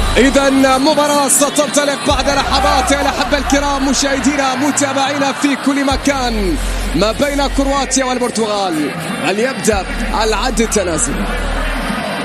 إذا مباراة ستنطلق بعد لحظات يا الأحبة الكرام مشاهدينا متابعينا في كل مكان ما بين كرواتيا والبرتغال. هل يبدأ العد التنازلي؟